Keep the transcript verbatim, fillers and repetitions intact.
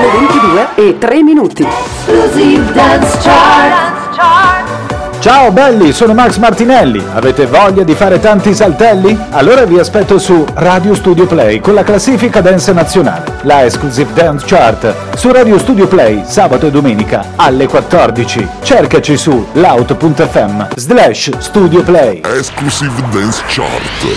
ventidue e tre minuti. Exclusive Dance Chart. Ciao belli, sono Max Martinelli. Avete voglia di fare tanti saltelli? Allora vi aspetto su Radio Studio Play con la classifica dance nazionale, la Exclusive Dance Chart, su Radio Studio Play sabato e domenica alle quattordici. Cercaci su loud punto effe emme slash Studio Play. Exclusive Dance Chart.